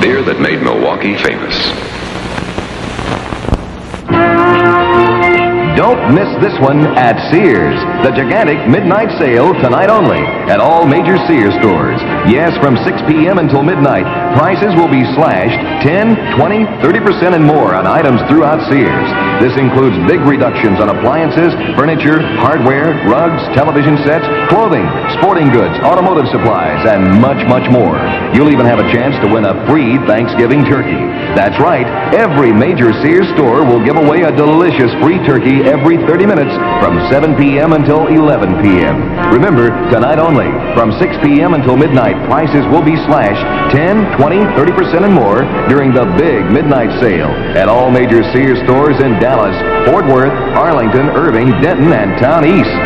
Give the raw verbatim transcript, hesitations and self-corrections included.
beer that made Milwaukee famous. Don't miss this one at Sears. The gigantic midnight sale tonight only at all major Sears stores. Yes, from six p m until midnight, prices will be slashed ten, twenty, thirty percent and more on items throughout Sears. This includes big reductions on appliances, furniture, hardware, rugs, television sets, clothing, sporting goods, automotive supplies, and much, much more. You'll even have a chance to win a free Thanksgiving turkey. That's right, every major Sears store will give away a delicious free turkey every thirty minutes from seven p m until eleven p m Remember, tonight only, from six p m until midnight, prices will be slashed ten, twenty, thirty percent and more during the big midnight sale at all major Sears stores in Dallas, Fort Worth, Arlington, Irving, Denton, and Town East.